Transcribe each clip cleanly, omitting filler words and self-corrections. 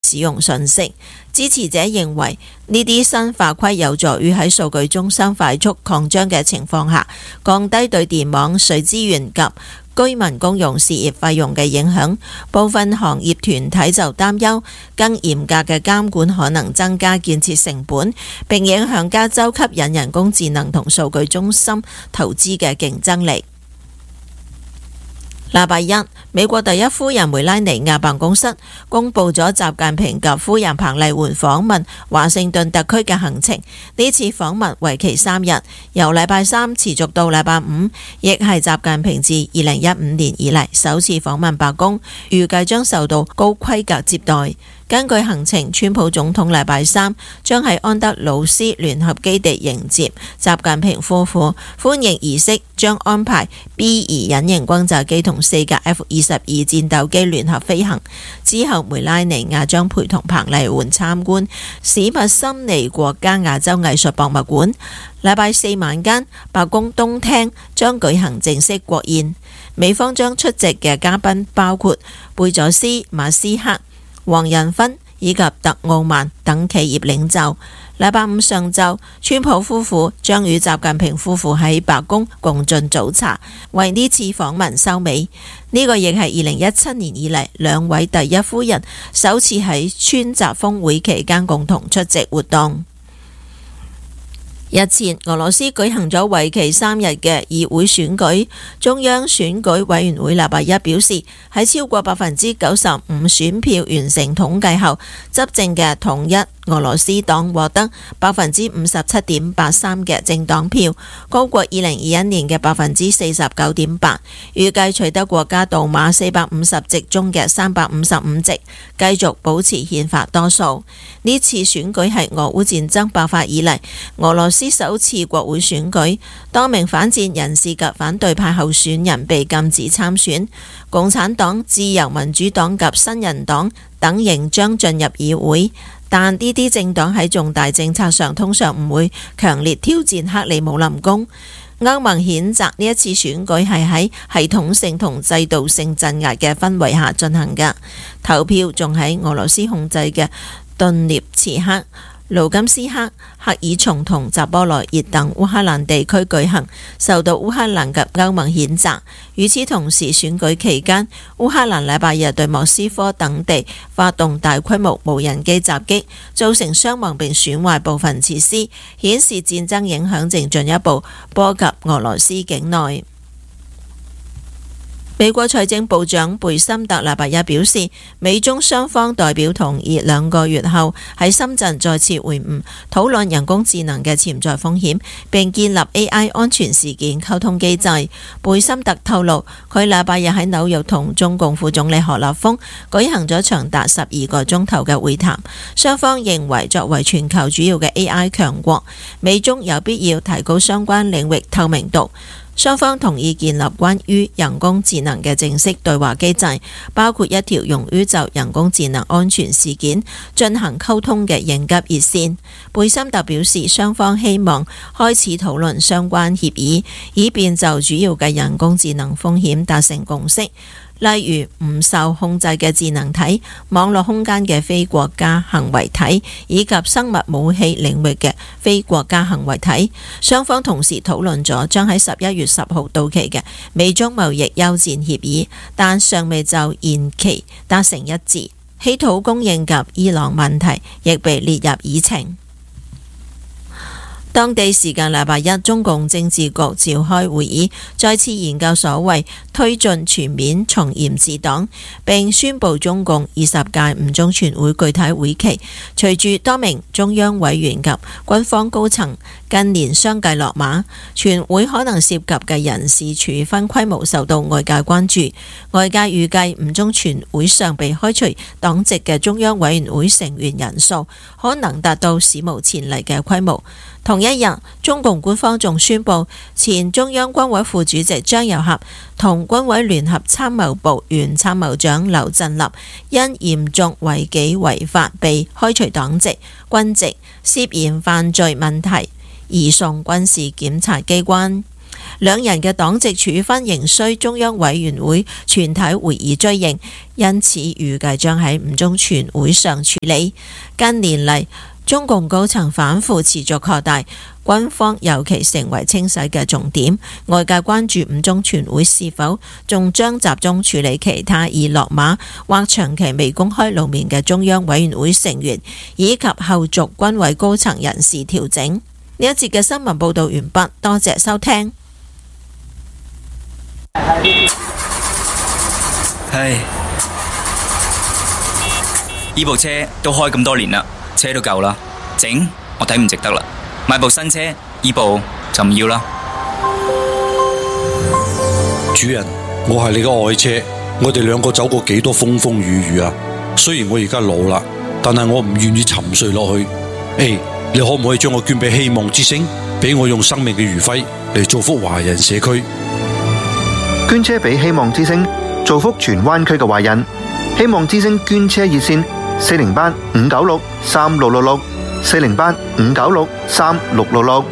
使用信息。支持者認為呢啲新法規有助於喺數據中心快速擴張嘅情況下，降低對電網、水資源及居民公用事業費用嘅影響。部分行業團體就擔憂，更嚴格嘅監管可能增加建設成本，並影響加州吸引人工智能同數據中心投資嘅競爭力。禮拜一，美國第一夫人梅拉尼亞辦公室公布咗習近平及夫人彭麗媛訪問華盛頓特區嘅行程。呢次訪問為期3日，由禮拜三持續到禮拜五，亦係習近平自2015年以嚟首次訪問白宮，預計將受到高規格接待。根據行程，川普總統禮拜三將喺安德魯斯聯合基地迎接習近平夫婦，歡迎儀式將安排 B2 隱形轟炸機同4架 F-22戰鬥機聯合飛行。之後，梅拉尼亞將陪同彭麗媛參觀史密森尼國家亞洲藝術博物館。禮拜四晚間，白宮東廳將舉行正式國宴，美方將出席嘅嘉賓包括貝佐斯、馬斯克、黃仁勳以及特奧曼等企業領袖。禮拜五上晝，川普夫婦將與習近平夫婦喺白宮共進早茶，為呢次訪問收尾。呢個亦係2017年以嚟兩位第一夫人首次喺川習峰會期間共同出席活動。日前，俄羅斯舉行咗為期3日嘅議會選舉，中央選舉委員會禮拜一表示，喺超過95%選票完成統計後，執政嘅統一俄羅斯黨獲得57.83%嘅政黨票，高過2021年嘅49.8%，預計取得國家杜馬450席中嘅355席，繼續保持憲法多數。呢次選舉係俄烏戰爭爆發以嚟俄羅斯首次國會選舉，多名反戰人士及反對派候選人被禁止參選，共產黨、自由民主黨及新人黨等仍將進入議會。但呢啲政黨喺重大政策上通常唔會強烈挑戰克里姆林宮。歐盟譴責呢一次選舉係喺系統性同制度性鎮壓嘅氛圍下進行嘅。投票仲喺俄羅斯控制嘅頓涅茨克、盧甘斯克、赫爾松同扎波羅熱等烏克蘭地區舉行，受到烏克蘭及歐盟譴責。與此同時，選舉期間，烏克蘭禮拜日對莫斯科等地發動大規模無人機襲擊，造成傷亡並損壞部分設施，顯示戰爭影響正進一步波及俄羅斯境內。美國財政部長貝森特禮拜一表示，美中雙方代表同意2個月後喺深圳再次會晤，討論人工智能嘅潛在風險，並建立 AI 安全事件溝通機制。貝森特透露，佢禮拜日喺紐約同中共副總理何立峰舉行咗長達12個鐘頭嘅會談，雙方認為作為全球主要嘅 AI 強國，美中有必要提高相關領域透明度。雙方同意建立關於人工智能嘅正式對話機制，包括一條用於就人工智能安全事件進行溝通嘅應急熱線。貝森特表示，雙方希望開始討論相關協議，以便就主要嘅人工智能風險達成共識。例如唔受控制嘅智能體、網絡空間嘅非國家行為體以及生物武器領域嘅非國家行為體。雙方同時討論咗將喺11月10號到期嘅美中貿易休戰協議，但尚未就延期達成一致。稀土供應及伊朗問題亦被列入議程。當地時間禮拜一，中共政治局召開會議，再次研究所謂推進全面從嚴治黨，並宣布中共20屆五中全會具體會期。隨住多名中央委員及軍方高層近年相繼落馬，全會可能涉及嘅人事處分規模受到外界關注。外界預計五中全會上被開除黨籍嘅中央委員會成員人數可能達到史無前例嘅規模。同一日，中共官方仲宣布，前中央軍委副主席張又俠同軍委聯合參謀部原參謀長劉振立因嚴重違紀違法被開除黨籍、軍籍，涉嫌犯罪問題移送軍事檢察機關。 兩人嘅黨籍處分仍需中央委員會全體會議追認，因此預計將喺五中全會上處理。近年嚟，中共高層反腐持續擴大，軍方尤其成為清洗嘅重點。外界關注五中全會是否仲將集中處理其他已落馬或長期未公開露面嘅中央委員會成員，以及後續軍委高層人事調整。呢一節嘅新聞報道完畢，多謝收聽。 唉，呢部車都開咁多年啦，車都舊啦，整我睇唔值得啦，買部新車，呢部就唔要啦。 主人，我係你嘅愛車，我哋兩個走過幾多風風雨雨啊！雖然我而家老啦，但係我唔願意沉睡落去。你可唔可以將我捐俾希望之星，俾我用生命嘅餘暉嚟造福華人社區？ 捐車俾希望之星，造福荃灣區嘅華人。希望之星捐車熱線：408-596-3666，408-596-3666。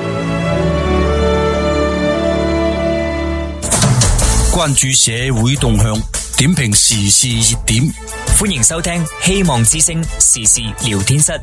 關注社會動向，點評時事熱點， 歡迎收聽希望之聲時事聊天室。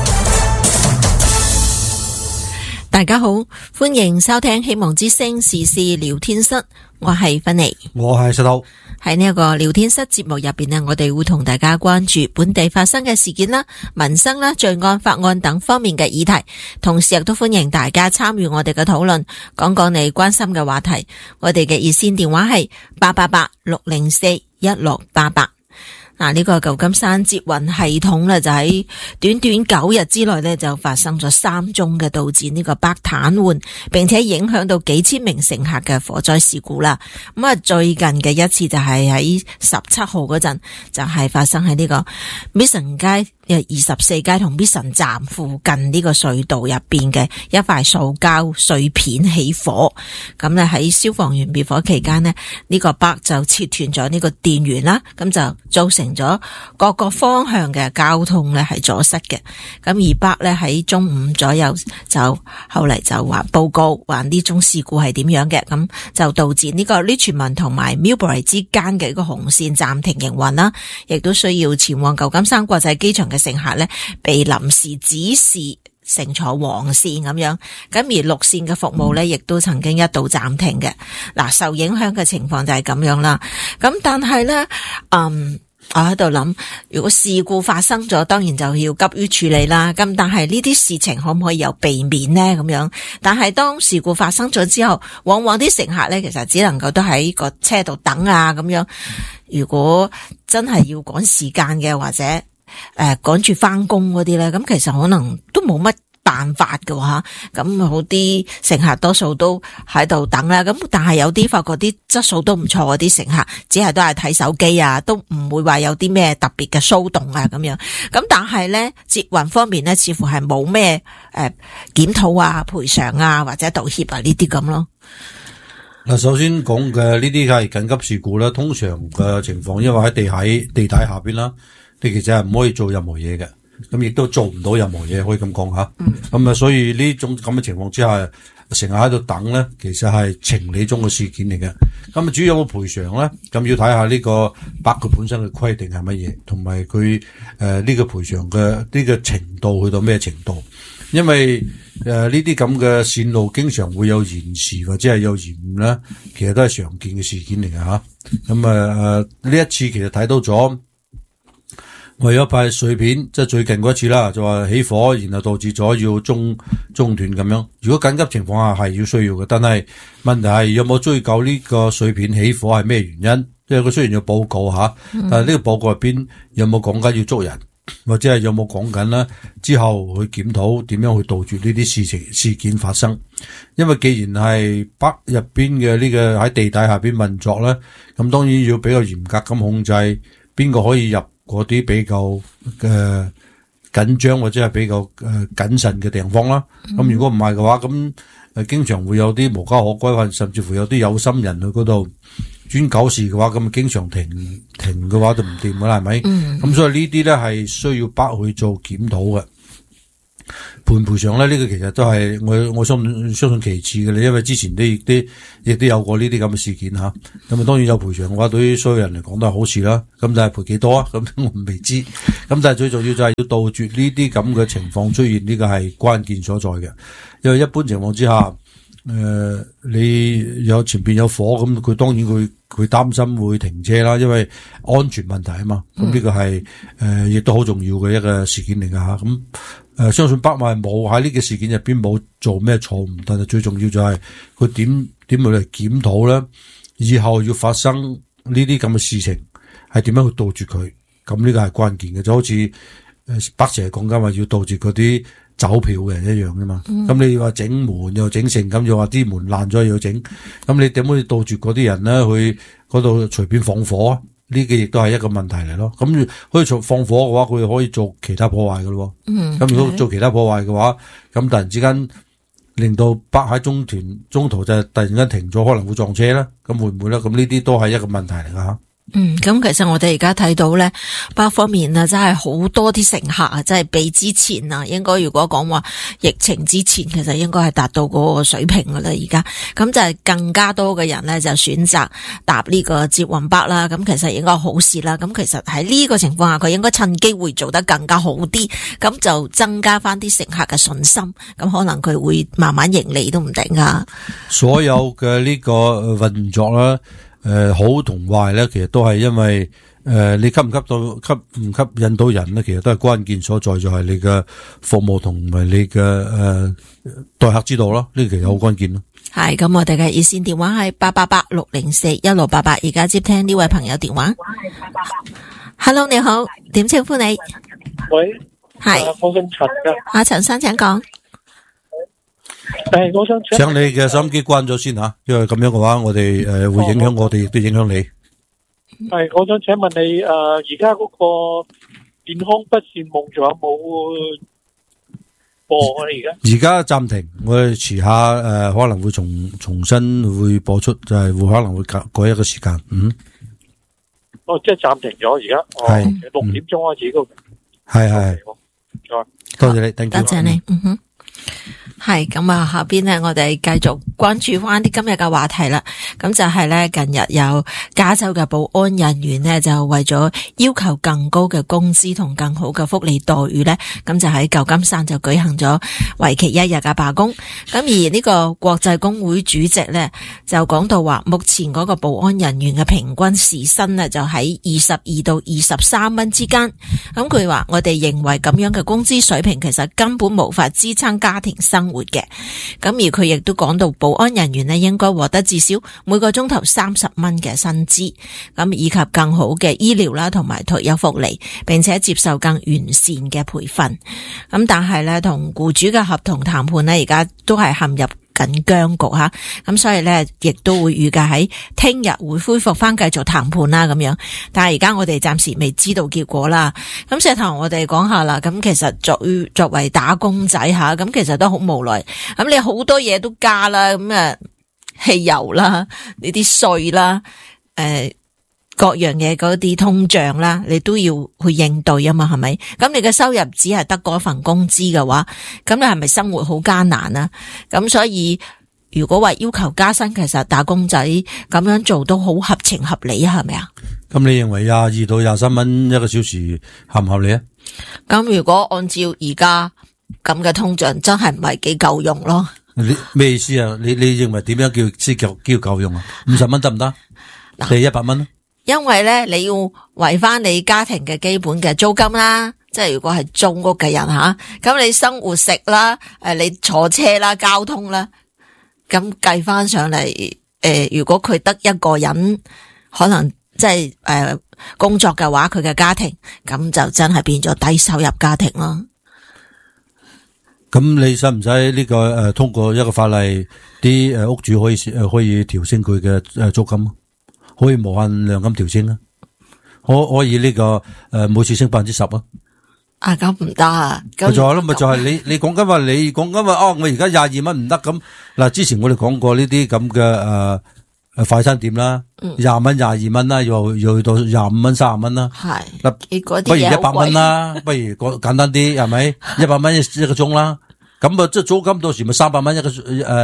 大家好，歡迎收聽希望之聲時事聊天室，我係芬妮， 我係石頭。 喺呢一個聊天室節目入邊呢，我哋會同大家關注本地發生嘅事件啦、民生啦、罪案、法案等方面嘅議題，同時亦都歡迎大家參與我哋嘅討論，講講你關心嘅話題。我哋嘅熱線電話係888-604-1688。呢個舊金山捷運系統呢，就喺短短9日之內呢，就發生咗3宗嘅導致呢個北癱瘓，並且影響到幾千名乘客嘅火災事故啦。最近嘅一次就係喺17號嗰陣，就係發生喺呢個 Mission 街24街同 Mission 站附近呢個隧道入邊嘅一塊塑膠碎片起火。咁咧喺消防員滅火期間呢，呢個北就切斷咗呢個電源啦，咁就造成咗各個方向嘅交通咧係阻塞嘅。咁而北咧喺中午左右就後嚟就話報告話呢宗事故係點樣嘅，咁就導致呢個 Richmond 同埋 Millbury 之間嘅一個紅線暫停營運啦，亦都需要前往舊金山國際機場嘅乘客咧被臨時指示乘坐黃線咁樣，咁而綠線嘅服務咧亦都曾經一度暫停嘅。受影響嘅情況就係咁樣啦。咁但係咧，我喺度諗，如果事故發生咗，當然就要急於處理啦。咁但係呢啲事情可唔可以有避免呢？咁樣，但係當事故發生咗之後，往往啲乘客咧其實只能夠都喺個車度等啊咁樣。如果真係要趕時間嘅，或者趕住翻工嗰啲咧，咁其實可能都冇乜辦法嘅吓，咁好啲乘客多數都喺度等啦，咁但係有啲發覺啲質素都唔錯，啲乘客只係都係睇手機啊，都唔會話有啲咩特別嘅騷動啊咁樣。咁但係咧，捷運方面咧似乎係冇咩檢討啊、賠償啊或者道歉啊呢啲咁咯。 首先講嘅呢啲係緊急事故啦，通常嘅情況因為喺地底下邊啦，你其實係唔可以做任何嘢嘅。咁亦都做唔到任何嘢，可以咁講吓。咁所以呢種咁嘅情況之下，成日喺度等咧，其實係情理中嘅事件嚟嘅。咁主要有冇賠償咧？咁要睇下呢個北佢本身嘅規定係乜嘢，同埋佢呢個賠償嘅呢個程度去到咩程度？因為呢啲咁嘅線路經常會有延遲或者係有延誤咧，其實都係常見嘅事件嚟嘅吓。咁呢一次其實睇到咗。為咗派碎片，即係最近嗰一次啦，就話起火，然後導致咗要中斷咁樣。如果緊急情況下係要需要嘅，但係問題係有冇追究呢個碎片起火係咩原因？因為佢雖然有報告吓，但係呢個報告入邊有冇講緊要捉人，或者係有冇講緊咧之後去檢討點樣去杜絕呢啲事件發生？因為既然係北入邊嘅呢個喺地底下邊運作咧，咁當然要比較嚴格咁控制邊個可以入。嗰啲比較緊張或者係比較謹慎嘅地方啦，咁如果唔係嘅話，咁經常會有啲無家可歸，甚至乎有啲有心人去嗰度專搞事嘅話，咁經常停嘅話就唔掂噶啦，係咪？咁所以呢啲咧係需要北去做檢討嘅。 賠償咧，呢個其實都係我相信其次嘅咧，因為之前亦都有過呢啲咁嘅事件吓。咁啊，當然有賠償嘅話，對於所有人嚟講都係好事啦。咁但係賠幾多啊？咁我未知。咁但係最重要就係要杜絕呢啲咁嘅情況出現，呢個係關鍵所在嘅。因為一般情況之下，你有前邊有火，咁佢當然佢擔心會停車啦，因為安全問題啊嘛。咁呢個係亦都好重要嘅一個事件嚟噶吓。咁相信北馬冇喺呢個事件入邊冇做咩錯誤，但係最重要就係佢點去嚟檢討咧，以後要發生呢啲咁嘅事情係點樣去杜絕佢。咁呢個係關鍵嘅，就好似北蛇講緊話要杜絕嗰啲走票嘅人一樣啫嘛。咁你話整門又整成，咁又話啲門爛咗又要整，咁你點可以杜絕嗰啲人咧去嗰度隨便放火啊？呢個亦都係一個問題嚟咯。咁可以放火嘅話，佢可以做其他破壞噶咯。咁如果做其他破壞嘅話，咁突然之間令到北喺中途就突然間停咗，可能會撞車啦。咁會唔會咧？咁呢啲都係一個問題嚟噶吓。 咁其實我哋而家睇到咧，北方面啊，真係好多啲乘客啊，真係比之前啊，應該如果講話疫情之前，其實應該係達到嗰個水平噶啦。而家咁就係更加多嘅人咧，就選擇搭呢個捷運北啦。咁其實應該好事啦。咁其實喺呢個情況下，佢應該趁機會做得更加好啲，咁就增加翻啲乘客嘅信心。咁可能佢會慢慢盈利都唔定啊。 所有嘅呢個運作啦。好同壞咧，其實都係因為你吸唔吸引到人咧，其實都係關鍵所在，就係你嘅服務同埋你嘅待客之道咯。呢個其實好關鍵咯。 係咁，我哋嘅熱線電話係888-604-1688，而家接聽呢位朋友電話。Hello， 你好，點稱呼你？ 喂， 係， 我姓陳㗎。 阿陳生，請講。 我想請你嘅收音機關咗先吓，因為咁樣嘅話，我哋會影響我哋，亦都影響你。 係，我想請問你而家嗰個健康不是夢仲有冇播啊？ 而家暫停，我哋遲下可能會重新會播出，就係會可能會改一個時間。 即係暫停咗而家。係6點鐘開始嗰個。 係。多謝你， 多謝你。係咁啊，下邊呢，我哋繼續關注翻啲今日嘅話題啦。咁就係呢，近日有加州嘅保安人員呢，就為咗要求更高嘅工資同更好嘅福利待遇呢，咁就喺舊金山就舉行咗為期1日嘅罷工。咁而呢個國際工會主席呢，就講到話，目前嗰個保安人員嘅平均時薪呢，就喺22到23蚊之間。咁佢話我哋認為咁樣嘅工資水平其實根本無法支撐家庭生活嘅。咁而佢亦都講到保安人員呢，應該獲得至少每個鐘頭30蚊嘅薪資，咁以及更好嘅醫療啦同埋退休福利，並且接受更完善嘅培訓。咁但係呢，同僱主嘅合同談判呢，而家都係陷入緊僵局吓，咁所以咧，亦都會預計喺聽日會恢復翻繼續談判啦咁樣。但係而家我哋暫時未知道結果啦。咁石頭我哋講下啦。咁其實作為打工仔吓，咁其實都好無奈。咁你好多嘢都加啦，咁汽油啦，呢啲稅啦，各樣嘢嗰啲通脹啦，你都要去應對啊嘛，係咪？咁你嘅收入只係得嗰份工資嘅話，咁你係咪生活好艱難啊？咁所以如果話要求加薪，其實打工仔咁樣做都好合情合理啊，係咪啊？ 咁你認為22到23蚊一個小時合唔合理啊？ 咁如果按照而家咁嘅通脹，真係唔係幾夠用咯。 你咩意思啊？你認為點樣叫夠用啊？50蚊得唔得？你100蚊？ 因為咧，你要為翻你家庭嘅基本嘅租金啦，即係如果係租屋嘅人吓，咁你生活食啦，你坐車啦、交通啦，咁計翻上嚟，如果佢得一個人，可能即係工作嘅話，佢嘅家庭咁就真係變咗低收入家庭咯。 咁你使唔使呢個通過一個法例，啲屋主可以調升佢嘅租金？可以無限量咁調升啊！可以呢個每次升10%啊！ 咁唔得啊！ 咪就係咯，咪就係你講緊話，我而家22蚊唔得咁嗱。之前我哋講過呢啲咁嘅快餐店啦，20蚊、22蚊啦，又去到25蚊、30蚊啦。 係， 不如100蚊啦，不如簡單啲係咪？100蚊一個鐘啦。咁啊，即係租金到時咪300蚊一個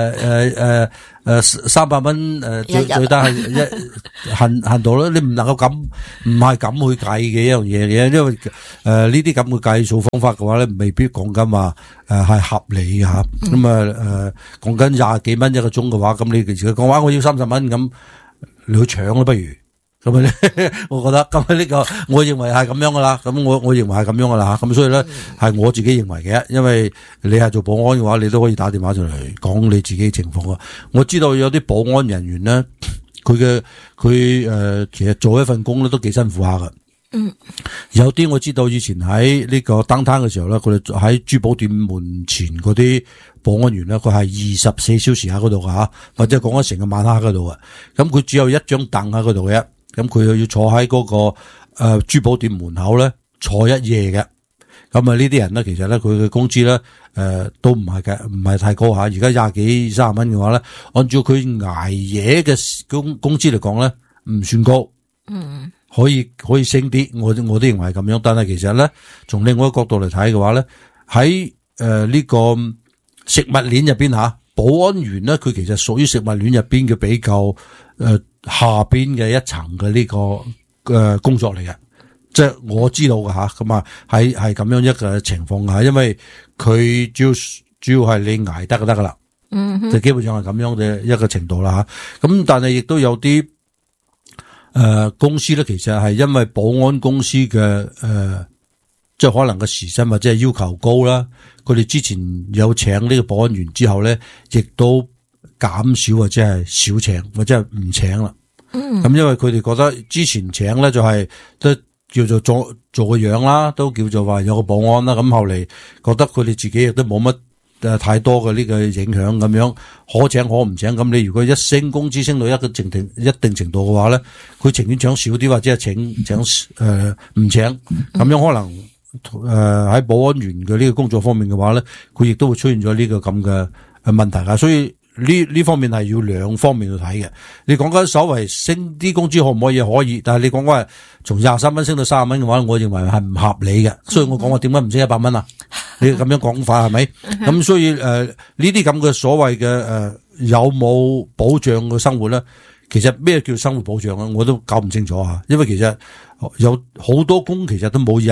300蚊最低係限度啦。你唔能夠咁，唔係咁去計嘅一樣嘢嘅，因為呢啲咁嘅計數方法嘅話咧，未必講緊話係合理嘅吓。咁講緊20幾蚊一個鐘嘅話，咁你其實講話我要30蚊咁，你去搶咯不如。咁啊，我覺得咁呢個，我認為係咁樣噶啦。咁我認為係咁樣噶啦吓。咁所以咧，係我自己認為嘅，因為你係做保安嘅話，你都可以打電話上嚟講你自己情況啊。我知道有啲保安人員咧，佢其實做一份工咧都幾辛苦下噶。有啲我知道以前喺呢個登灘嘅時候咧，佢哋喺珠寶店門前嗰啲保安員咧，佢係24小時喺嗰度噶吓，或者講緊成個晚黑嗰度啊。咁佢只有一張凳喺嗰度嘅。咁佢又要坐喺嗰個珠寶店門口咧坐一夜嘅，咁啊呢啲人咧其實咧佢嘅工資咧都唔係太高吓，而家20幾30蚊嘅話咧，按照佢捱夜嘅工資嚟講咧唔算高，可以升啲，我都認為係咁樣。但係其實咧從另外一個角度嚟睇嘅話咧，喺呢個食物鏈入邊吓，保安員咧佢其實屬於食物鏈入邊嘅比較下邊嘅一層嘅呢個工作嚟嘅，即係我知道嘅吓，咁啊係咁樣一個情況吓，因為佢主要係你捱得就得噶啦，就基本上係咁樣嘅一個程度啦吓。咁但係亦都有啲公司咧，其實係因為保安公司嘅即係可能個時薪或者係要求高啦，佢哋之前有請呢個保安員之後咧，亦都減少或者係少請或者係唔請啦。咁因為佢哋覺得之前請咧就係都叫做做個樣啦，都叫做話有個保安啦。咁後嚟覺得佢哋自己亦都冇乜太多嘅呢個影響咁樣，可請可唔請。咁你如果一升工資升到一定程度嘅話咧，佢情願請少啲或者係請唔請。咁樣可能喺保安員嘅呢個工作方面嘅話咧，佢亦都會出現咗呢個咁嘅問題啊。所以呢方面係要兩方面去睇嘅。你講緊所謂升啲工資可唔可以？可以，但係你講緊係從23蚊升到30蚊嘅話，我認為係唔合理嘅。所以我講話點解唔升100蚊啊？你咁樣講法係咪？咁所以呢啲咁嘅所謂嘅有冇保障嘅生活咧？其實咩叫生活保障啊？我都搞唔清楚吓。因為其實有好多工其實都冇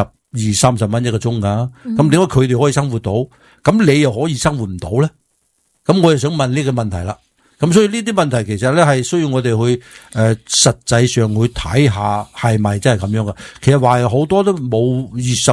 20-30蚊一個鐘噶。咁點解佢哋可以生活到？咁你又可以生活唔到咧？咁我又想問呢個問題啦。咁所以呢啲問題其實咧係需要我哋去實際上去睇下係咪真係咁樣噶。其實話好多都冇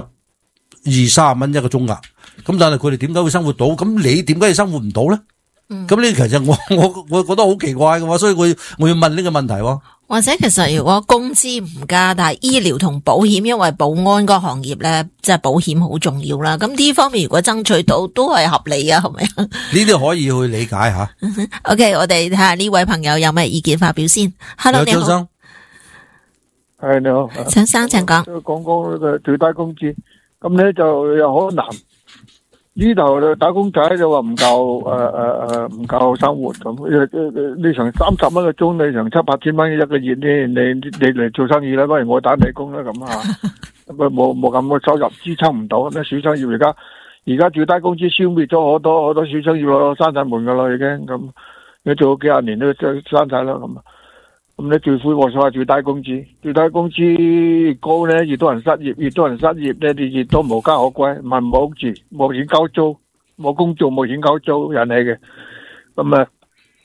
20-30蚊一個鐘噶。咁但係佢哋點解會生活到？咁你點解生活唔到咧？咁呢其實我覺得好奇怪嘅話，所以我要問呢個問題喎。 或者其實如果工資唔加，但係醫療同保險，因為保安個行業咧，即係保險好重要啦。咁呢方面如果爭取到，都係合理啊，係咪啊？ 呢啲可以去理解吓。 OK， 我哋睇下呢位朋友有咩意見發表先。Hello， 你好。張生， 係你好。 張生請講。 講呢個最低工資，咁咧就又好難。呢度打工仔就話唔夠唔夠生活咁，你成30蚊個鐘，你成7-8千蚊一個月咧，你嚟做生意啦，不如我打你工啦咁啊，咁冇咁嘅收入支撐唔到，咩小商業而家最低工資消滅咗好多小商業咯，閂晒門噶啦已經咁，你做咗幾廿年都閂晒啦咁。咁咧最灰我所謂最低工資高咧，越多人失業咧，你越多無家可歸，唔係冇屋住，冇錢交租，冇工做冇錢交租引起嘅。咁啊，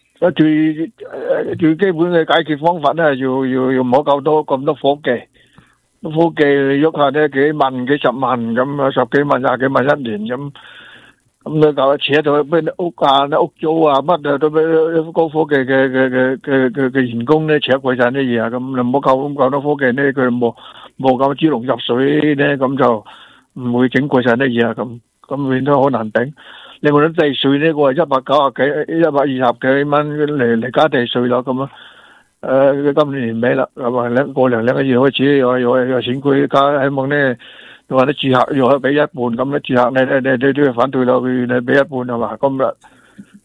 最基本嘅解決方法咧，要唔好咁多伙計，伙計喐下咧幾萬幾十萬咁啊，10幾萬20幾萬一年咁。咁你就扯到咩屋啊、屋租啊，乜啊都俾高科技嘅員工咧扯貴晒啲嘢啊！咁你唔好咁多科技咧，佢冇咁豬籠入水咧，咁就唔會整貴晒啲嘢啊！咁變咗好難頂。另外啲地稅呢個係120幾蚊嚟加地稅咯，咁啊今年尾啦，係咪過兩個月開始有選舉加，希望咧。話啲住客又可以俾一半咁咧，住客你都要反對咯，佢你俾一半係嘛？咁啦，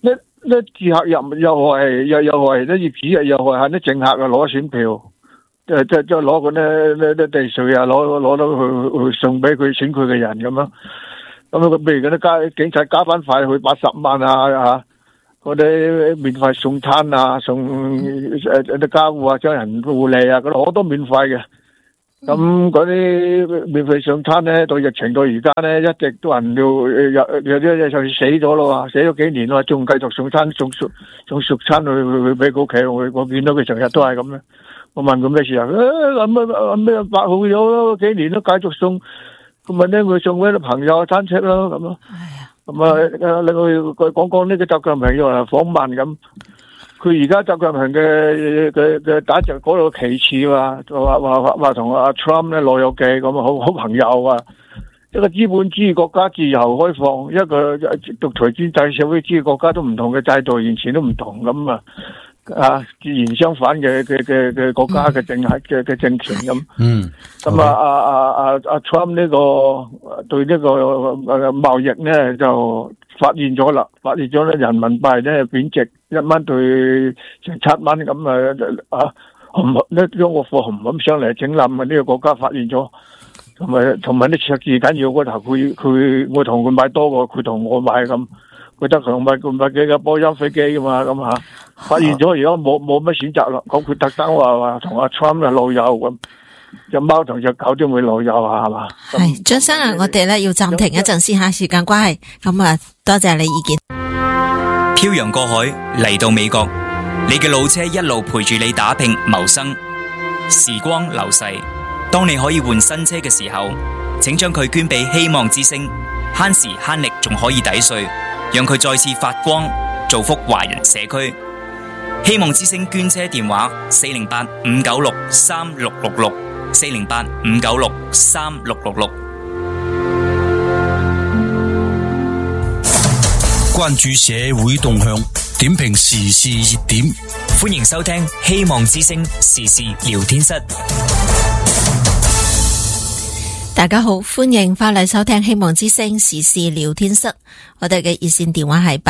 啲自客又係啲業主又係啲政客啊攞選票，即係攞嗰啲地稅啊，攞到去送俾佢選佢嘅人咁樣。咁佢譬如嗰啲警察加班費去80萬啊，嗰啲免費送餐啊，送啲家戶啊，將人護理啊，嗰度好多免費嘅。咁嗰啲免費送餐咧，到疫情到而家咧，一直都人有啲就死咗咯，死咗幾年咯，仲繼續送餐送熟餐去俾佢屋企。我見到佢成日都係咁樣。我問佢咩事啊？咩8號咗咯，幾年都繼續送。咁咪咧會送俾啲朋友親戚咯，咁咯。咁啊，另外佢講呢個習近平又嚟訪問咁。佢而家習近平嘅打着嗰度旗幟啊，話同阿 Trump 咧老友記咁好朋友啊。一個資本主義國家自由開放，一個獨裁專制社會主義國家都唔同嘅制度，完全都唔同咁啊！自然相反嘅國家嘅政權咁。咁阿 Trump 呢個對呢個貿易咧就發現咗咧人民幣咧貶值1蚊對成7蚊咁呢中國貨紅咁上嚟整冧啊！呢個國家發現咗，同埋啲赤字緊要嗰頭，我同佢買多過佢同我買咁，佢得佢買幾架波音飛機噶嘛咁吓，發現咗而家冇乜選擇啦，咁佢特登話同阿 Trump 係老友咁，隻貓同隻狗都會老友啊，係嘛？ 係張生啊，我哋咧要暫停一陣先吓，時間關係，咁啊多謝你意見。 漂洋過海嚟到美國，你嘅老車一路陪住你打拼謀生。時光流逝，當你可以換新車嘅時候，請將佢捐俾希望之星，慳時慳力仲可以抵稅，讓佢再次發光，造福華人社區。希望之星捐車電話408-596-3666 408-596-3666。 關注社會動向，點評時事熱點， 歡迎收聽希望之聲時事聊天室。 大家好，歡迎翻嚟收聽希望之聲時事聊天室。我哋嘅熱線電話係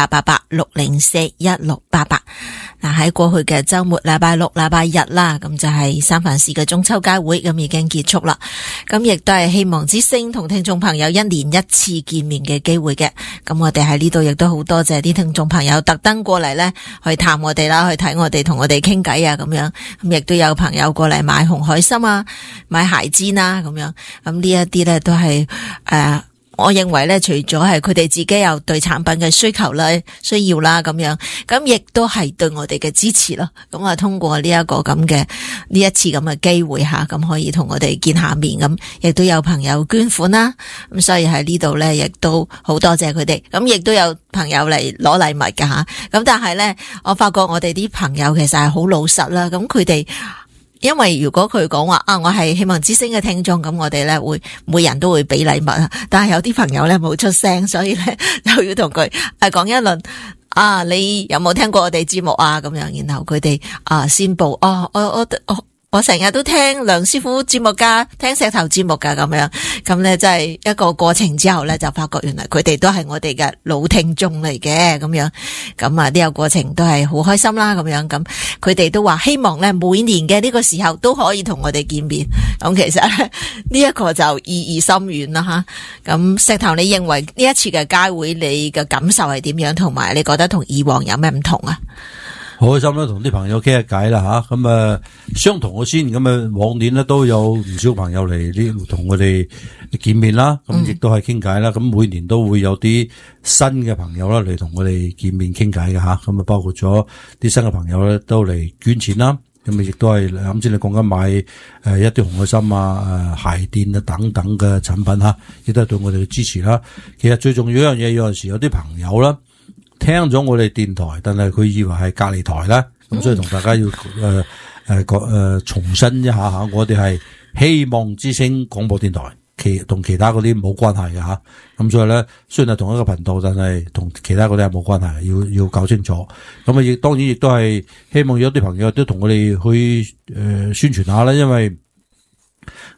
888-604-1688。喺過去嘅周末，禮拜六、禮拜日啦，咁就係三藩市嘅中秋佳會，咁已經結束啦。咁亦都係希望之聲同聽眾朋友1年1次見面嘅機會嘅。咁我哋喺呢度亦都好多謝啲聽眾朋友特登過嚟呢，去探我哋啦，去睇我哋，同我哋傾偈啊，咁樣。咁亦都有朋友過嚟買紅海參啊，買鞋氈啊，咁樣。咁呢一啲呢都係我認為咧，除咗係佢哋自己有對產品嘅需求啦、需要啦咁樣，咁亦都係對我哋嘅支持咯。咁通過呢一個咁嘅呢一次咁嘅機會吓，咁可以同我哋見下面，咁亦都有朋友捐款啦。咁所以喺呢度咧，亦都好多謝佢哋。咁亦都有朋友嚟攞禮物噶吓。咁但係咧，我發覺我哋啲朋友其實係好老實啦。咁佢哋。因為如果佢講話我係希望之聲嘅聽眾，咁我哋咧會每人都會俾禮物，但係有啲朋友咧冇出聲，所以咧就要同佢講一輪你有冇聽過我哋節目啊？咁樣，然後佢哋宣布我成日都聽梁師傅節目噶，聽石頭節目噶，咁樣，咁咧真係一個過程之後咧，就發覺原來佢哋都係我哋嘅老聽眾嚟嘅，咁樣，咁呢個過程都係好開心啦，咁樣，咁佢哋都話希望咧每年嘅呢個時候都可以同我哋見面，咁其實呢一個就意義深遠啦吓。咁石頭，你認為呢一次嘅佳會你嘅感受係點樣？同埋你覺得同以往有咩唔同啊？ 好開心啦，同啲朋友傾下偈啦吓，咁相同嘅先，咁往年咧都有唔少朋友嚟呢同我哋見面啦，咁亦都係傾偈啦，咁每年都會有啲新嘅朋友啦嚟同我哋見面傾偈嘅吓，咁包括咗啲新嘅朋友咧都嚟捐錢啦，咁亦都係啱先你講緊買一啲紅海參啊、鞋墊啊等等嘅產品吓，亦都係對我哋嘅支持啦。其實最重要一樣嘢，有陣時有啲朋友啦。聽咗我哋電台，但係佢以為係隔離台啦，咁所以同大家要重申一下吓，我哋係希望之聲廣播電台，同其他嗰啲冇關係嘅吓，咁所以咧雖然係同一個頻道，但係同其他嗰啲係冇關係，要搞清楚。咁亦當然亦都係希望有啲朋友都同我哋去宣傳下啦，因為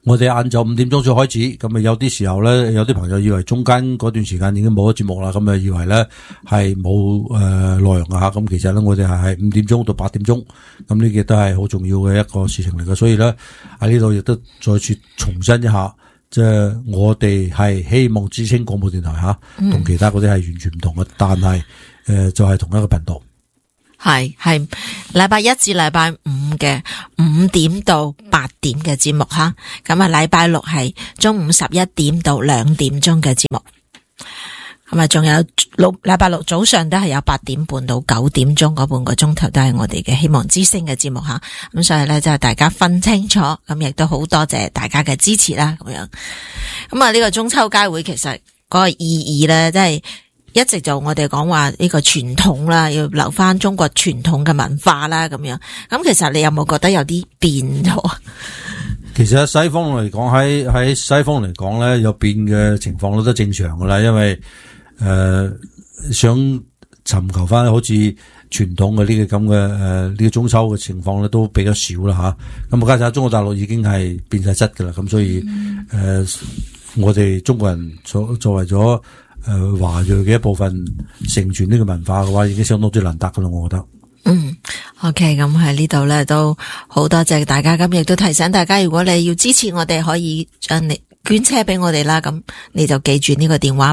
我哋晏晝5點鐘先開始，咁啊有啲時候咧，有啲朋友以為中間嗰段時間已經冇咗節目啦，咁啊以為咧係冇內容啊，咁其實咧我哋係5點鐘到8點鐘，咁呢個都係好重要嘅一個事情嚟嘅，所以咧喺呢度亦都再次重申一下，即係我哋係希望之聲廣播電台吓，同其他嗰啲係完全唔同嘅，但係就係同一個頻道。 係禮拜一至禮拜五嘅5點到8點嘅節目吓，咁啊禮拜六係中午11點到2點鐘嘅節目，咁啊仲有禮拜六早上都係有8點半到9點鐘嗰半個鐘頭都係我哋嘅希望之聲嘅節目吓，咁所以咧就係大家分清楚，咁亦都好多謝大家嘅支持啦，咁樣，咁啊呢個中秋佳會其實嗰個意義咧，即係。一直就我哋講話呢個傳統啦，要留翻中國傳統嘅文化啦，咁樣。咁其實你有冇覺得有啲變咗？ 其實西方嚟講，喺西方嚟講咧，有變嘅情況都正常噶啦，因為想尋求翻好似傳統嘅呢個咁嘅呢個中秋嘅情況咧，都比較少啦吓。咁加上中國大陸已經係變晒質噶啦，咁所以我哋中國人作為咗。華裔嘅一部分承傳呢個文化嘅話，已經相當之難得噶啦，我覺得。 OK， 咁喺呢度咧都好多謝大家，咁亦都提醒大家，如果你要支持我哋，可以將你捐車俾我哋啦，咁你就記住呢個電話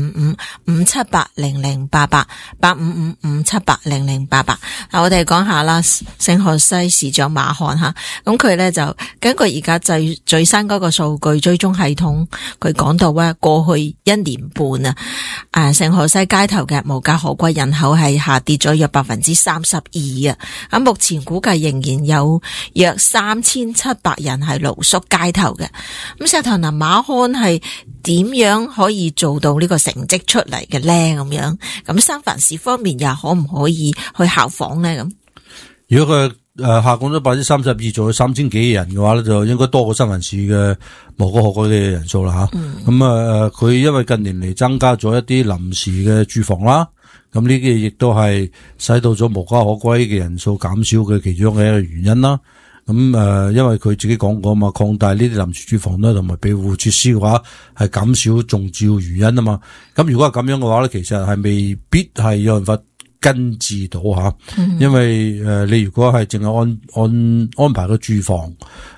855-578-0088，855-578-0088。我哋講下啦，聖荷西市長馬漢吓，咁佢咧就根據而家最新嗰個數據追蹤系統，佢講到咧過去1年半啊，聖荷西街頭嘅無家可歸人口係下跌咗約32%啊，咁目前估計仍然有約3700人係露宿街頭嘅，咁石頭南馬漢係點樣可以做到呢個成績出嚟嘅咧？咁樣，咁三藩市方面又可唔可以去效仿咧？咁如果佢下降咗32%，做咗3000幾人嘅話咧，就應該多過三藩市嘅無家可歸嘅人數啦吓。咁佢因為近年嚟增加咗一啲臨時嘅住房啦，咁呢啲亦都係使到咗無家可歸嘅人數減少嘅其中嘅一個原因啦。咁因為佢自己講過嘛，擴大呢啲臨時住房啦，同埋庇護設施嘅話，係減少中招原因啊嘛。咁如果係咁樣嘅話咧，其實係未必係有辦法根治到吓，因為你如果係淨係安排個住房，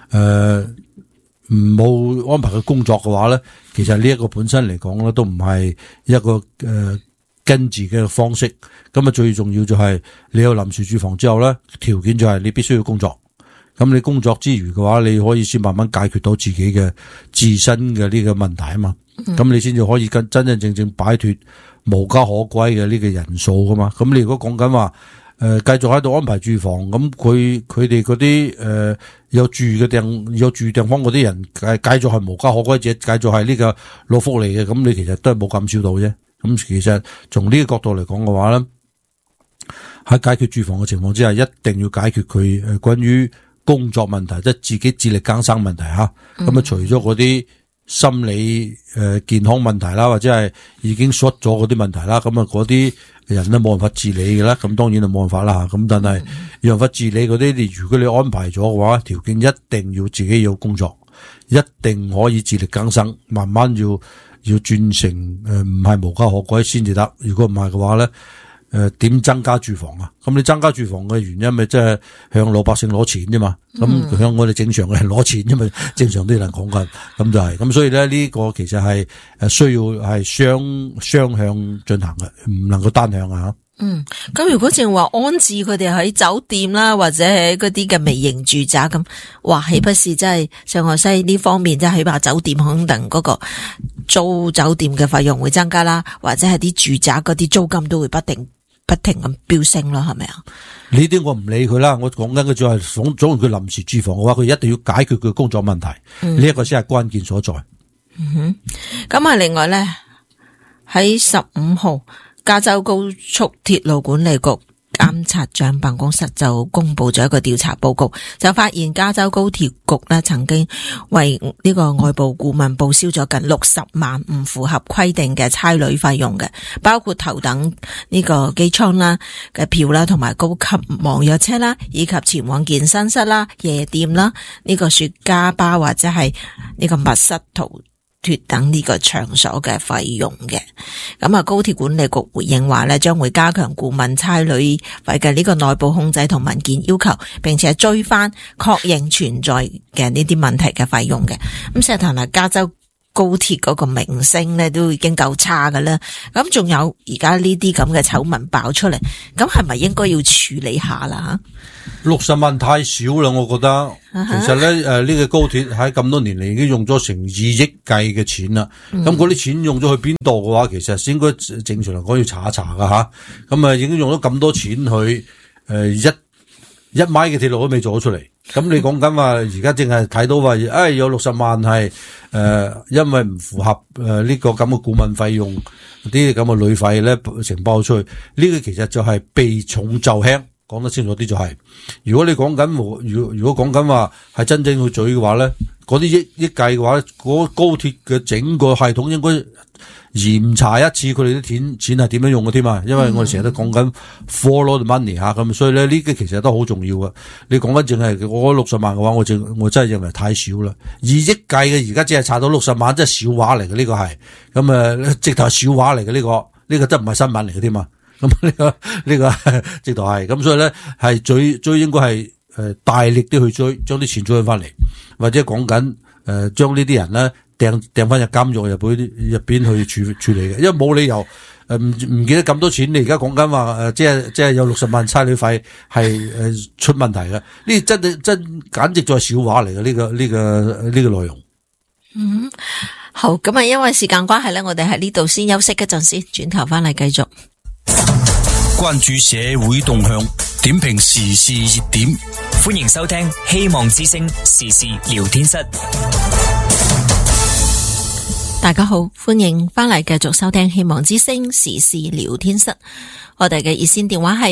冇安排個工作嘅話咧，其實呢一個本身嚟講咧，都唔係一個根治嘅方式。咁啊，最重要就係你有臨時住房之後咧，條件就係你必須要工作。咁你工作之餘嘅話，你可以先慢慢解決到自己嘅自身嘅呢個問題啊嘛。咁你先至可以真真正正擺脫無家可歸嘅呢個人數噶嘛。咁你如果講緊話繼續喺度安排住房，咁佢哋嗰啲有住地方嗰啲人繼續係無家可歸者，繼續係呢個攞福利嘅，咁你其實都係冇減少到啫。咁其實從呢個角度嚟講嘅話咧，喺解決住房嘅情況之下，一定要解決佢關於工作問題，即係自己自力更生問題吓。咁除咗嗰啲心理健康問題啦，或者係已經出咗嗰啲問題啦，咁嗰啲人都冇辦法自理嘅啦。咁當然就冇辦法啦。咁但係有辦法自理嗰啲，如果你安排咗嘅話，條件一定要自己有工作，一定可以自力更生，慢慢要轉成唔係無家可歸先至得。如果唔係嘅話咧，點增加住房啊？咁你增加住房嘅原因咪即係向老百姓攞錢啫嘛？咁向我哋正常嘅人攞錢啫嘛？正常啲人講緊，咁就係咁。所以咧呢個其實係需要係雙向進行嘅，唔能夠單向啊。 咁如果淨話安置佢哋喺酒店啦，或者喺嗰啲嘅微型住宅咁，哇，豈不是真係聖荷西呢方面，即係起碼酒店肯定嗰個租酒店嘅費用會增加啦，或者係啲住宅嗰啲租金都會不停咁飆升咯，係咪啊？呢啲我唔理佢啦，我講緊嘅就係總佢臨時住房嘅話，佢一定要解決佢工作問題，呢一個先係關鍵所在。 咁另外咧喺15號。加州高速鐵路管理局監察長辦公室就公布咗一個調查報告，就發現加州高鐵局呢曾經為呢個外部顧問報銷咗近60萬唔符合規定嘅差旅費用嘅，包括頭等呢個機艙啦嘅票啦，同埋高級網約車啦，以及前往健身室啦、夜店啦、呢個雪茄吧或者係呢個密室逃脫等呢個場所嘅費用嘅。咁啊，高鐵管理局回應話呢，將會加強顧問差旅費嘅呢個內部控制同文件要求，並且追翻確認存在嘅呢啲問題嘅費用嘅。咁石頭嗱，加州高鐵嗰個名聲呢都已經夠差㗎啦，咁仲有而家呢啲咁嘅醜聞爆出嚟，咁係咪應該要處理下啦 ？60萬太少啦，我覺得。其實咧，呢個高鐵喺咁多年嚟已經用咗成2億計嘅錢啦。咁嗰啲錢用咗去邊度嘅話，其實應該正常嚟講要查一查噶吓。咁啊，已經用咗咁多錢去一米嘅鐵路都未做咗出嚟。咁你講緊話，而家淨係睇到話，有60萬係因為唔符合呢個咁嘅顧問費用啲咁嘅旅費咧，承包出去。呢個其實就係避重就輕。講得清楚啲就係，如果你講緊如果講緊話係真正去嘴嘅話咧，嗰啲億計嘅話，嗰高鐵嘅整個系統應該嚴查一次佢哋啲錢係點樣用嘅添啊！因為我哋成日都講緊 follow the money 吓，咁所以咧呢個其實都好重要嘅。你講緊淨係我60萬嘅話，我真係認為太少啦。2億計嘅而家只係查到60萬，真係笑話嚟嘅呢個係，咁直頭係笑話嚟嘅呢個真唔係新聞嚟嘅添啊！咁呢個直頭係，咁所以咧係最應該係大力啲去追，將啲錢追翻嚟，或者講緊將呢啲人咧掟翻入監獄入邊去處理嘅，因為冇理由唔記得咁多錢。你而家講緊話即係有60萬差旅費係出問題嘅，呢真簡直就係笑話嚟嘅呢個內容。 好，咁啊，因為時間關係咧，我哋喺呢度先休息一陣先，轉頭翻嚟繼續。 關注社會動向，點評時事熱點， 歡迎收聽希望之聲時事聊天室。 大家好，歡迎翻嚟繼續收聽希望之聲時事聊天室。我哋嘅熱線電話係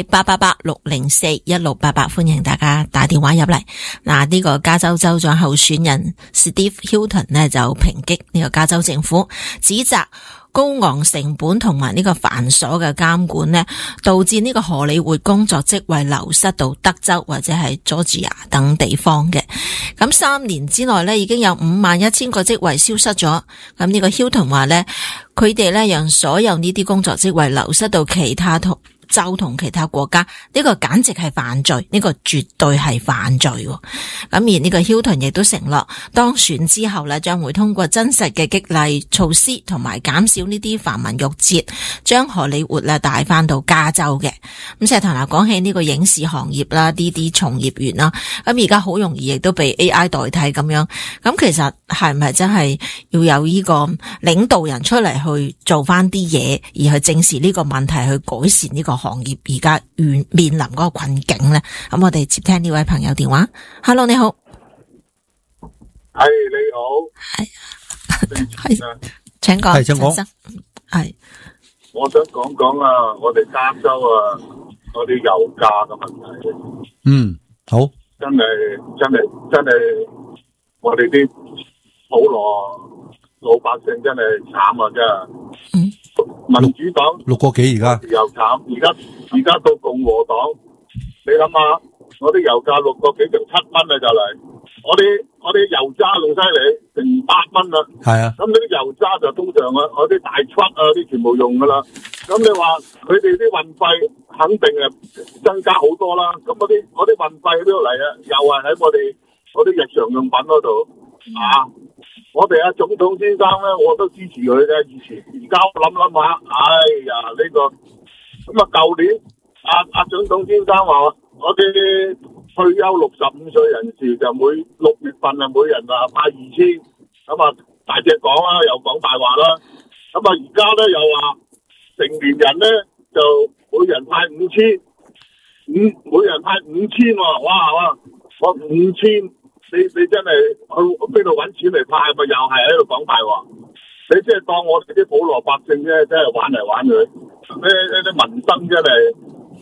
888-604-1688，歡迎大家打電話入嚟。嗱，呢個加州州長候選人 Steve Hilton 呢就抨擊呢個加州政府，指責高昂成本同埋呢個繁瑣嘅監管呢，導致呢個荷里活工作職位流失到德州或者係 Georgia 等地方嘅。咁3年之內呢，已經有51,000個職位消失咗。咁呢個 Hilton 話呢，佢哋呢讓所有呢啲工作職位流失到其他州同其他國家，呢個簡直係犯罪，呢個絕對係犯罪。咁而呢個 Hilton 亦都承諾當選之後呢，將會通過真實嘅激勵措施同埋減少呢啲繁文縟節，將荷里活呢帶翻到加州嘅。咁石頭嗱，講起呢個影視行業啦，呢啲從業員啦，咁而家好容易亦都被 AI 代替咁樣。咁其實係唔係真係要有呢個領導人出嚟去做翻啲嘢，而去正視呢個問題，去改善呢個行業而家面臨嗰個困境咧？咁我哋接聽呢位朋友電話。Hello， 你好。 係你好。 係，請講。 請講。 係。 我想講講啊，我哋加州啊，嗰啲油價嘅問題。 好。 真係，我哋啲普羅老百姓真係慘啊！真係。民主黨 6個幾而家又慘，而家到共和黨，你諗下，我啲油價6個幾成7蚊啊就嚟，我啲油渣仲犀利，成8蚊啦。係啊，咁呢啲油渣就通常我啲大 truck 啊啲全部用噶啦。咁你話佢哋啲運費肯定係增加好多啦。咁我啲運費喺邊度嚟啊？又係喺我啲日常用品嗰度啊。我哋總統先生咧，我都支持佢嘅。以前而家我諗下，呢個咁啊，舊年總統先生話，我哋退休65歲人士就每6月份啊，每人派2,000，咁啊大隻講啦，又講大話啦。咁啊而家咧又話成年人咧就每人派5,000，每人派5,000喎，哇！我5,000。你真係去邊度揾錢嚟派，咪又係喺度講大話？你即係當我哋啲普羅百姓啫，真係玩嚟玩去，啲民生真係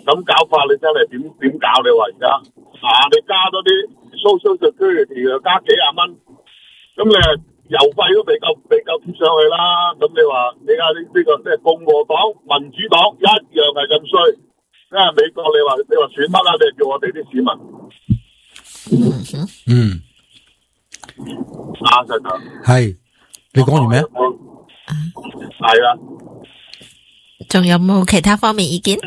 咁搞法你真係點搞你話而家你加多啲 social security 又加幾廿蚊，咁你郵費都未夠貼上去啦。咁你話你家呢個即係共和黨、民主黨一樣係咁衰，因為美國你話選乜啦？你係叫我哋啲市民。實在係你講完咩？ 係啊。 仲有冇其他方面意見？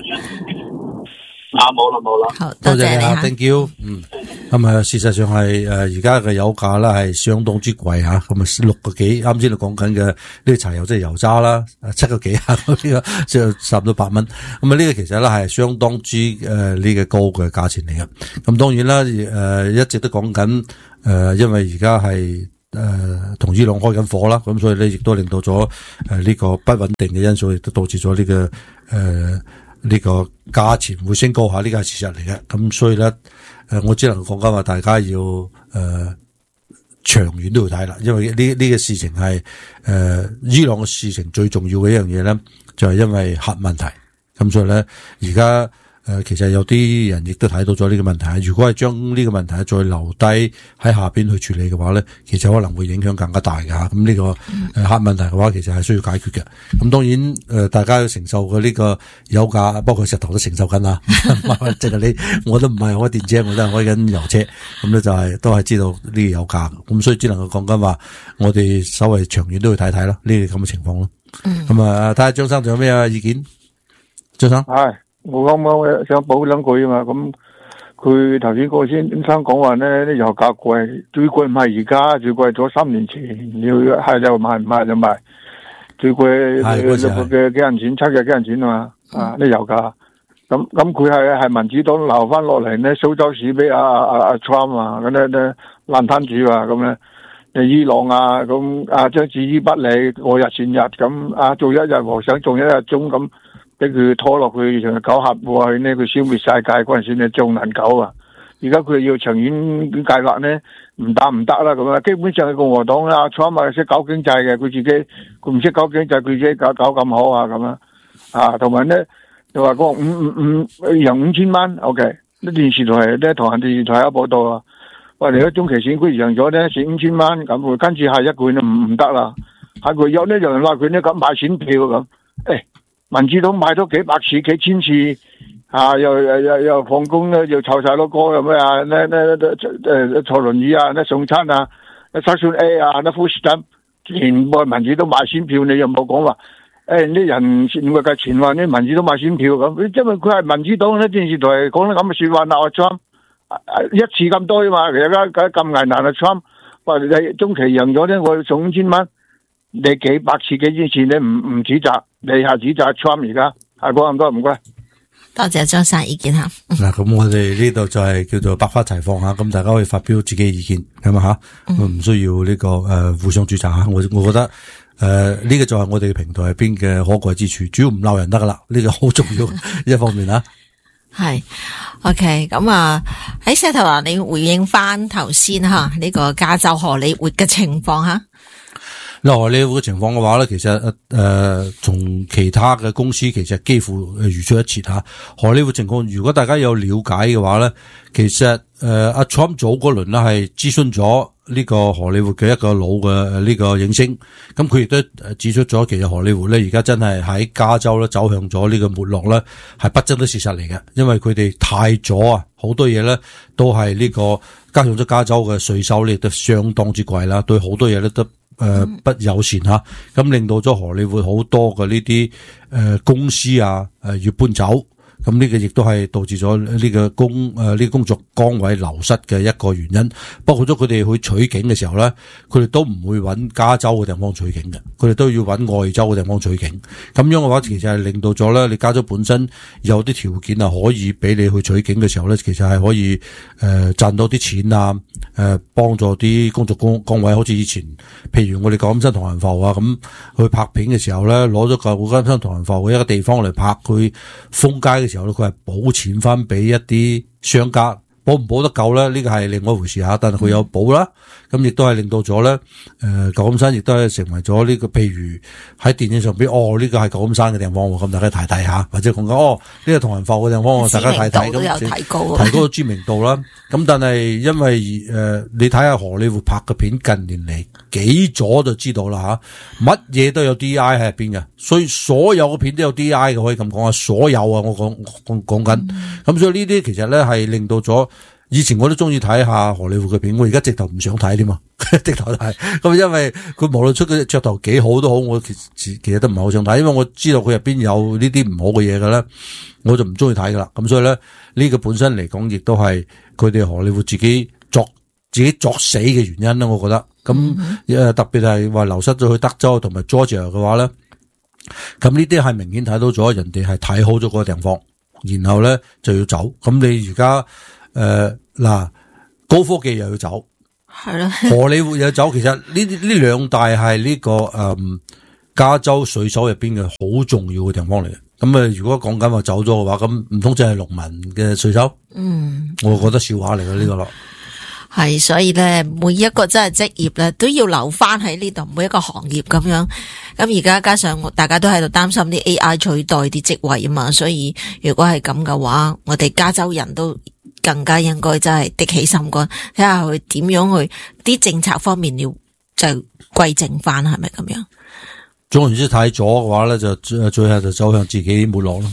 冇啦。 好，多謝你吓 ，thank you。咁啊，事實上係而家嘅油價啦係相當之貴吓，咁啊6個幾，啱先你講緊嘅呢個柴油即係油渣啦，7個幾啊，呢個即係差唔多8蚊。咁啊呢個其實咧係相當之呢個高嘅價錢嚟嘅。咁當然啦，一直都講緊因為而家係同伊朗開緊火啦，咁所以咧亦都令到咗呢個不穩定嘅因素，亦都導致咗呢個價錢會升高下，呢個係事實嚟嘅。咁所以咧，我只能講緊話，大家要長遠都要睇啦，因為呢個事情係伊朗嘅事情最重要嘅一樣嘢咧，就係因為核問題。咁所以咧，而家其實有啲人亦都睇到咗呢個問題。如果係將呢個問題再留低喺下邊去處理嘅話咧，其實可能會影響更加大㗎吓。咁呢個核問題嘅話，其實係需要解決嘅。咁當然大家要承受嘅呢個油價，包括石頭都承受緊啦。即係我都唔係開電車，我都係開緊油車。咁咧就係都係知道呢個油價。咁所以只能夠講緊話，我哋稍微長遠都要睇睇啦，呢個咁嘅情況咯。咁睇下張生仲有咩意見？張生係。我啱啱想補兩句啊嘛，咁佢頭先嗰先生講話咧，啲油價貴，最貴唔係而家，最貴咗3年前，要係就賣，唔係就賣，最貴嘅幾銀錢，7日幾銀錢啊嘛，啲油價，咁佢係民主黨留翻落嚟咧，蘇州市俾阿 Trump 啊，咁咧爛攤主啊，咁咧，伊朗啊，咁將置之不理，過日算日，咁做一日和尚做一日鐘咁。俾佢拖落去成日搞核武去呢，佢消滅世界嗰陣時咧仲難搞啊！而家佢要長遠計劃咧，唔得啦咁啊！基本上係共和黨啦，Trump 識搞經濟嘅，佢唔識搞經濟，佢自己搞咁好啊咁啊！同埋咧就話講贏5000蚊 ，OK？ 啲電視台咧同人電視台有報道啊，話嚟咗中期選舉贏咗咧蝕5000蚊，咁跟住下一句咧唔得啦，下句有呢有人話佢咧咁買選票咁，民主黨買咗幾百次、幾千次，又放工咧，又湊晒攞歌，又咩啊？坐輪椅啊，送餐啊，Section A 啊，Food Stamp， 全部民主黨買選票，你又冇講話，啲人全部全話啲民主黨買選票咁，因為佢係民主黨咧，電視台講得咁嘅說話鬧阿 Trump， 一次咁多啊嘛，其實而家咁危難啊 Trump， 話你中期贏咗咧，我要送5000蚊。你幾百次、幾千次，你唔指責，你下指責 Trump 而家係講咁多，唔該。 多謝張生意見吓。 嗱，咁我哋呢度就係叫做百花齊放吓，咁大家可以發表自己嘅意見，係嘛吓，唔需要呢個互相指責吓。我覺得呢個就係我哋嘅平台入邊嘅可貴之處，主要唔鬧人得噶啦，呢個好重要一方面啊。 係 OK， 咁喺石頭話你回應翻頭先吓呢個加州荷里活嘅情況吓。 荷里活嘅情況嘅話咧，其實從其他嘅公司其實幾乎如出一轍吓。荷里活情況，如果大家有了解嘅話咧，其實阿 Trump 早嗰輪咧係諮詢咗呢個荷里活嘅一個老嘅呢個影星，咁佢亦都指出咗，其實荷里活咧而家真係喺加州咧走向咗呢個沒落咧，係不爭的事實嚟嘅，因為佢哋太咗啊，好多嘢咧都係呢個加上咗加州嘅稅收咧亦都相當之貴啦，對好多嘢咧都不友善吓，咁令到咗荷里活好多嘅呢啲公司啊要搬走，咁呢個亦都係導致咗呢個工作崗位流失嘅一個原因。包括咗佢哋去取景嘅時候咧，佢哋都唔會揾加州嘅地方取景嘅，佢哋都要揾外州嘅地方取景。咁樣嘅話，其實係令到咗咧，你加州本身有啲條件啊，可以俾你去取景嘅時候咧，其實係可以賺到啲錢啊，幫助啲工作崗位，好似以前，譬如我哋舊金山唐人埠啊，咁去拍片嘅時候咧，攞咗舊金山唐人埠嘅一個地方嚟拍佢封街嘅時候咧，佢係補錢翻俾一啲商家， 保唔保得夠咧？呢個係另外一回事嚇，但係佢有保啦，咁亦都係令到咗咧，舊金山亦都係成為咗呢個，譬如喺電影上邊，呢個係舊金山嘅地方喎，咁大家睇睇下，或者講緊呢個同人埠嘅地方，大家睇睇咁，提高咗知名度啦。咁但係因為你睇下荷里活拍嘅片近年嚟幾咗就知道啦嚇，乜嘢都有 DI 喺入邊嘅，所以所有嘅片都有 DI 嘅，可以咁講啊，所有啊，我講緊，咁所以呢啲其實咧係令到咗。以前我都中意睇下荷里活嘅片，我而家直頭唔想睇添嘛，直頭睇。咁因為佢無論出嘅噱頭幾好都好，我其實都唔係好想睇，因為我知道佢入邊有呢啲唔好嘅嘢嘅咧，我就唔中意睇噶啦。咁所以咧，呢個本身嚟講，亦都係佢哋荷里活自己作死嘅原因啦。我覺得咁特別係話流失咗去德州同埋 Georgia 嘅話咧，咁呢啲係明顯睇到咗人哋係睇好咗嗰個地方，然後咧就要走。咁你而家高科技又要走，係啦，荷里活又要走。其實呢兩大係呢個加州稅收入邊嘅好重要嘅地方嚟嘅。咁如果講緊話走咗嘅話，咁唔通淨係農民嘅稅收？我覺得笑話嚟嘅呢個咯。 係，所以咧，每一個真係職業咧，都要留翻喺呢度，每一個行業咁樣。咁而家加上大家都喺度擔心啲 AI 取代啲職位啊嘛，所以如果係咁嘅話，我哋加州人都更加應該真係的起心肝，睇下佢點樣去啲政策方面要就歸正翻，係咪咁樣？ 總言之，睇咗嘅話咧，就最後就走向自己沒落咯。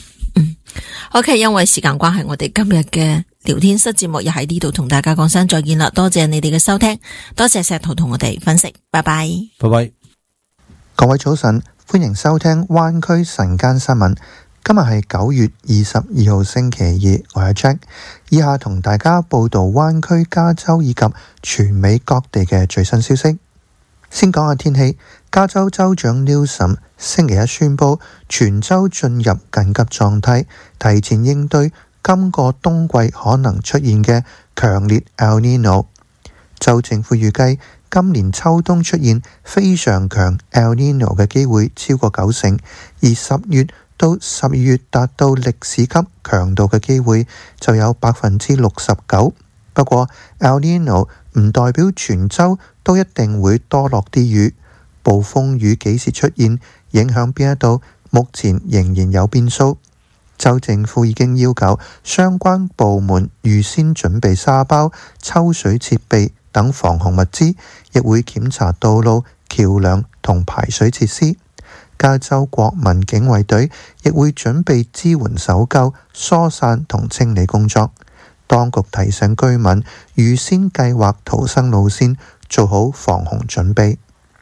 OK， 因為時間關係，我哋今日嘅聊天室節目又喺呢度同大家講聲再見啦。多謝你哋嘅收聽，多謝石圖同我哋分析，拜拜。 拜拜。 各位早晨，歡迎收聽灣區晨間新聞。今日係9月22號星期二，我係 Jack， 以下同大家報道灣區加州以及全美各地嘅最新消息。先講下天氣，加州州長 Newsom 星期一宣布全州進入緊急狀態，提前應對今個冬季可能出現嘅強烈 El Nino。州政府預計今年秋冬出現非常強 El Nino 嘅機會超過90%，而10月到12月達到歷史級強度嘅機會就有69%。不過 El Nino 唔代表全州都一定會多落啲雨，暴風雨幾時出現，影響邊一度，目前仍然有變數。州政府已經要求相關部門預先準備沙包、抽水設備等防洪物資，亦會檢查道路、橋樑同排水設施。加州國民警衛隊亦會準備支援搜救、疏散同清理工作。當局提醒居民預先計劃逃生路線，做好防洪準備。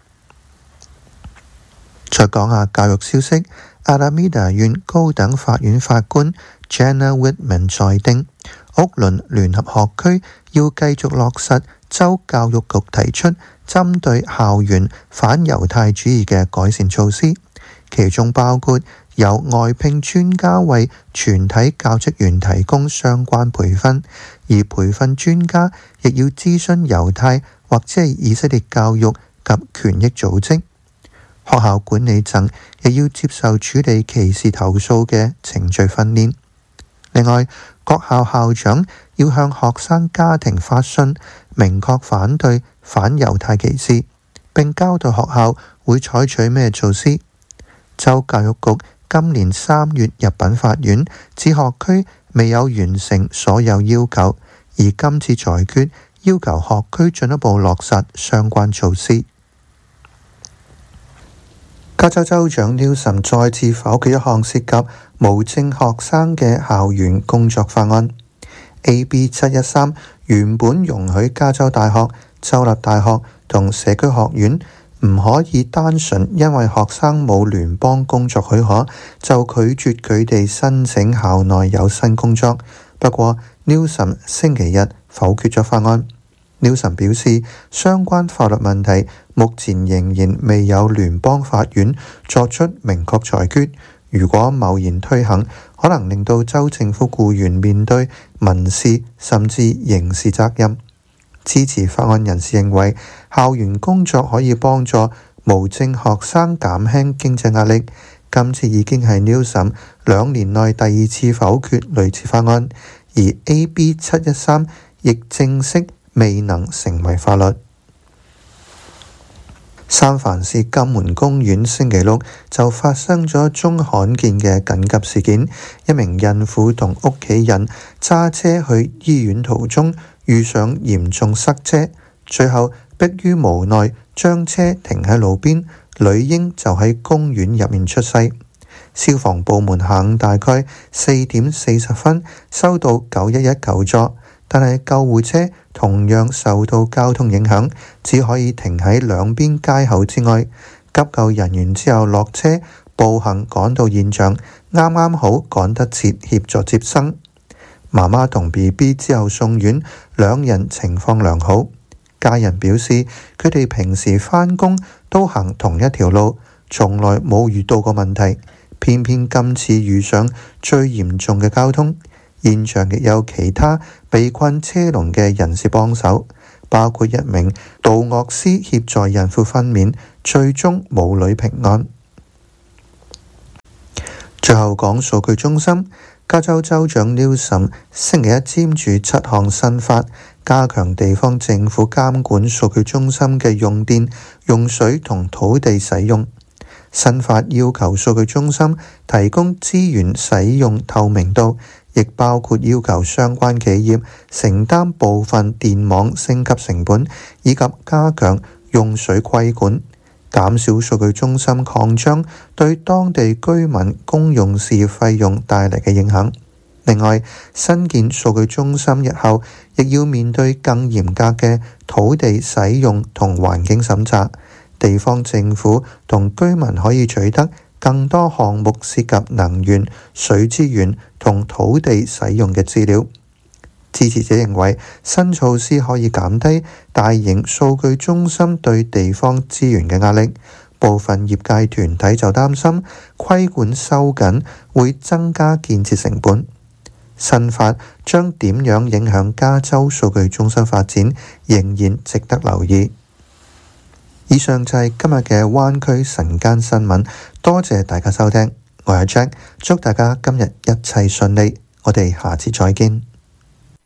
再講下教育消息，阿拉米達縣高等法院法官 Jenna Whitman 裁定，屋崙聯合學區要繼續落實州教育局提出針對校園反猶太主義嘅改善措施，其中包括由外聘專家為全體教職員提供相關培訓，而培訓專家亦要諮詢猶太或者係以色列教育及權益組織。學校管理層亦要接受處理歧視投訴嘅程序訓練。另外，各校校長要向學生家庭發信，明確反對反猶太歧視，並交代學校會採取咩措施。州教育局今年3月入稟法院，指學區未有完成所有要求，而今次裁決要求學區進一步落實相關措施。加州州長 Newsom 再次否決一項涉及無證學生嘅校園工作法案。AB 713原本容許加州大學、州立大學同社區學院唔可以單純因為學生冇聯邦工作許可，就拒絕佢哋申請校內有薪工作。不過 Newsom 星期日否決咗法案。Newsom 表示，相關法律問題目前仍然未有聯邦法院作出明確裁決。如果貿然推行，可能令到州政府僱員面對民事甚至刑事責任。支持法案人士認為，校園工作可以幫助無證學生減輕經濟壓力。今次已經係 Newsom 2年內第2次否決類似法案， 而 AB 713亦正式未能成為法律。三藩市金門公園星期六就發生咗一宗罕見嘅緊急事件，一名孕婦同屋企人揸車去醫院途中遇上嚴重塞車，最後迫於無奈將車停喺路邊，女嬰就喺公園入面出世。消防部門下午大概4點40分收到911求助，但係救護車同樣受到交通影響，只可以停喺兩邊街口之外。急救人員之後落車步行趕到現場，啱啱好趕得切協助接生。媽媽同 BB 之後送院，兩人情況良好。家人表示佢哋平時返工都行同一條路，從來冇遇到過問題，偏偏今次遇上最嚴重嘅交通。現場亦有其他被困車龍嘅人士幫手，包括一名導樂師協助孕婦分娩，最終母女平安。最後講數據中心，加州州長 Newsom 星期一簽署7項新法，加強地方政府監管數據中心嘅用電、用水同土地使用。新法要求數據中心提供資源使用透明度，亦包括要求相關企業承擔部分電網升級成本，以及加強用水規管，減少數據中心擴張對當地居民公用事業費用帶嚟嘅影響。另外，新建數據中心日後亦要面對更嚴格嘅土地使用同環境審查，地方政府同居民可以取得更多項目涉及能源、水資源同土地使用嘅資料。支持者認為新措施可以減低大型數據中心對地方資源嘅壓力。部分業界團體就擔心規管收緊會增加建設成本。新法將點樣影響加州數據中心發展，仍然值得留意。以上就係今日嘅灣區晨間新聞，多謝大家收聽，我係 Jack， 祝大家今日一切順利，我哋下次再見。